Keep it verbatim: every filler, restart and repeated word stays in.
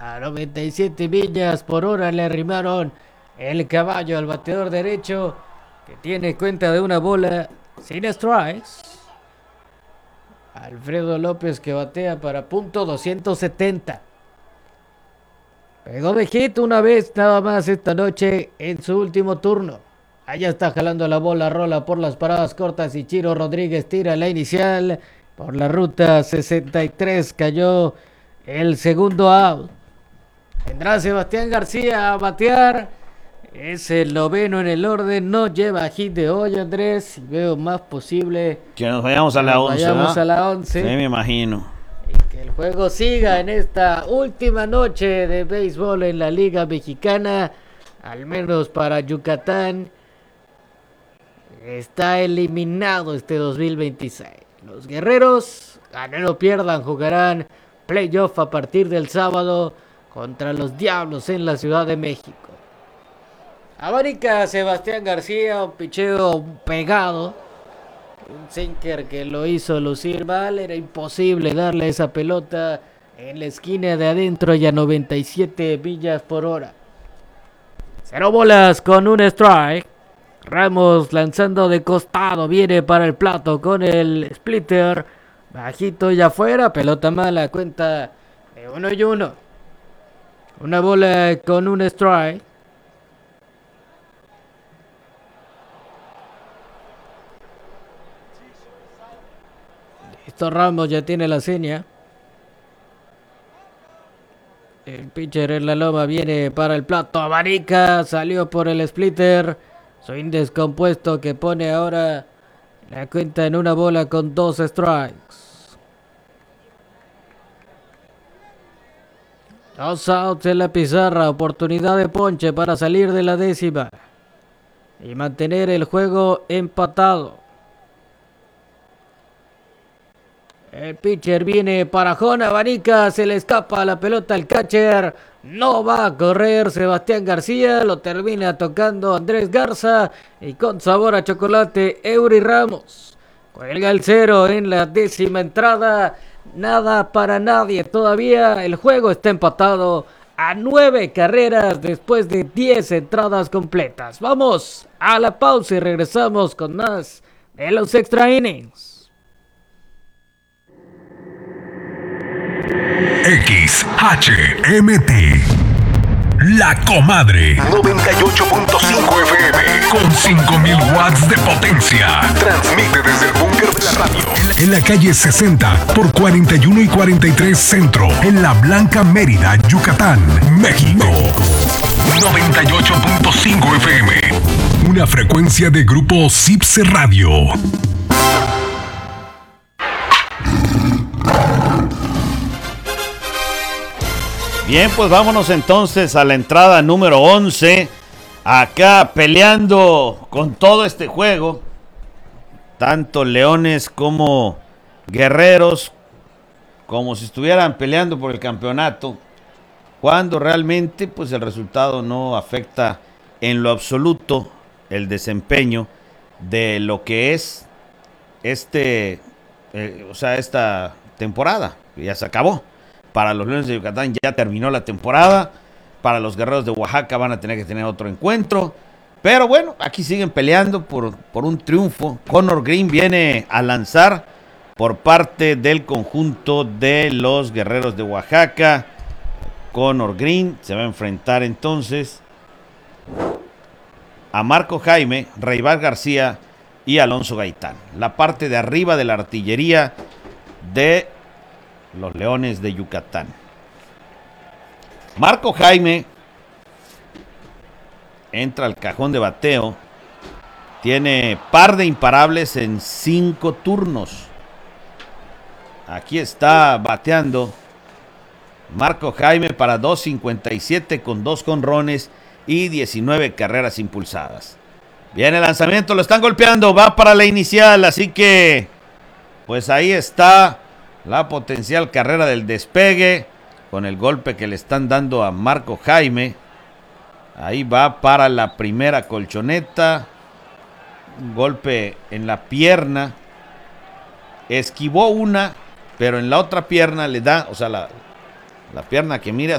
A noventa y siete millas por hora le arrimaron el caballo al bateador derecho, que tiene cuenta de una bola sin strikes. Alfredo López, que batea para punto doscientos setenta. Pegó de hit una vez nada más esta noche en su último turno. Allá está jalando la bola, rola por las paradas cortas y Chiro Rodríguez tira la inicial. Por la ruta sesenta y tres cayó el segundo out. Vendrá Sebastián García a batear. Es el noveno en el orden. No lleva hit de hoy, Andrés. Y veo más posible que nos vayamos a la once. Vayamos ¿no? a la once. Sí, me imagino. Y que el juego siga en esta última noche de béisbol en la Liga Mexicana. Al menos para Yucatán. Está eliminado este dos mil veintiséis. Los guerreros, ganen o pierdan, jugarán playoff a partir del sábado contra los Diablos en la Ciudad de México. Abanica Sebastián García, un picheo pegado. Un sinker que lo hizo lucir mal. Era imposible darle esa pelota en la esquina de adentro y a noventa y siete millas por hora. Cero bolas con un strike. Ramos lanzando de costado, viene para el plato con el splitter, bajito y afuera, pelota mala, cuenta de uno y uno. Una bola con un strike. Listo, Ramos ya tiene la seña. El pitcher en la loma viene para el plato, Abanica, salió por el splitter. Swing descompuesto que pone ahora la cuenta en una bola con dos strikes. Dos outs en la pizarra. Oportunidad de ponche para salir de la décima y mantener el juego empatado. El pitcher viene para Jona Abanica. Se le escapa la pelota al catcher. No va a correr Sebastián García. Lo termina tocando Andrés Garza. Y con sabor a chocolate, Eury Ramos. Cuelga el cero en la décima entrada. Nada para nadie todavía. El juego está empatado a nueve carreras después de diez entradas completas. Vamos a la pausa y regresamos con más de los extra innings. X H M T La Comadre noventa y ocho punto cinco F M con cinco mil watts de potencia. Transmite desde el búnker de la radio en la calle sesenta por cuarenta y uno y cuarenta y tres Centro, en La Blanca, Mérida, Yucatán, México. noventa y ocho punto cinco F M, una frecuencia de Grupo Cipse Radio. Bien, pues vámonos entonces a la entrada número once. Acá peleando con todo este juego. Tanto Leones como Guerreros. Como si estuvieran peleando por el campeonato. Cuando realmente pues el resultado no afecta en lo absoluto el desempeño de lo que es este, eh, o sea, esta temporada. Ya se acabó. Para los Leones de Yucatán ya terminó la temporada. Para los Guerreros de Oaxaca van a tener que tener otro encuentro. Pero bueno, aquí siguen peleando por, por un triunfo. Connor Green viene a lanzar por parte del conjunto de los Guerreros de Oaxaca. Connor Green se va a enfrentar entonces a Marco Jaime, Reibar García y Alonso Gaitán. La parte de arriba de la artillería de los Leones de Yucatán. Marco Jaime entra al cajón de bateo. Tiene par de imparables en cinco turnos. Aquí está bateando Marco Jaime para dos cincuenta y siete con dos jonrones y diecinueve carreras impulsadas. Viene el lanzamiento, lo están golpeando, va para la inicial, así que pues ahí está la potencial carrera del despegue con el golpe que le están dando a Marco Jaime. Ahí va para la primera colchoneta. Un golpe en la pierna. Esquivó una, pero en la otra pierna le da, o sea, la, la pierna que mira